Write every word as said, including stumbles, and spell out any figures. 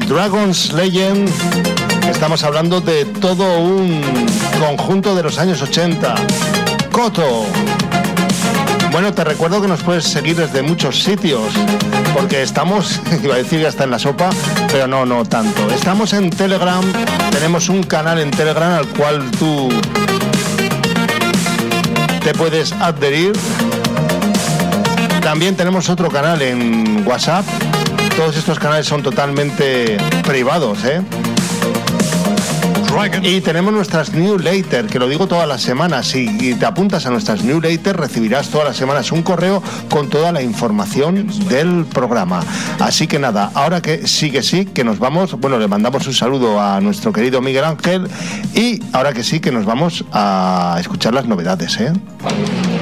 Dragon's Legend. Estamos hablando de todo un conjunto de los años ochenta. Koto. Bueno, te recuerdo que nos puedes seguir desde muchos sitios, porque estamos, iba a decir ya está en la sopa, pero no, no tanto. Estamos en Telegram, tenemos un canal en Telegram al cual tú te puedes adherir. También tenemos otro canal en WhatsApp. Todos estos canales son totalmente privados, ¿eh? Y tenemos nuestras newsletters, que lo digo todas las semanas. Si te apuntas a nuestras newsletters, recibirás todas las semanas un correo con toda la información del programa. Así que nada, ahora que sí que sí, que nos vamos. Bueno, le mandamos un saludo a nuestro querido Miguel Ángel. Y ahora que sí, que nos vamos a escuchar las novedades, ¿eh?